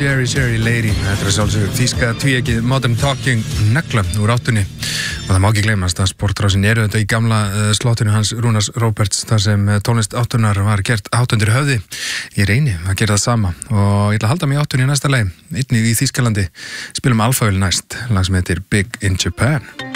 Sherry Sherry Lady. Þetta sjálfsögur þýska tvíegið Modern Talking negla úr áttunni. Og það má ekki gleymast að Sportrásin eru þetta í gamla slottinu hans Rúnars Róberts þar sem tónlist áttunar var gert áttundir höfði. Ég reyni að gera það sama og ég ætla að halda mig í áttunni í næsta lagi. Einnig í Þýskalandi spilum Alphaville næst, lag sem heitir Big in Japan.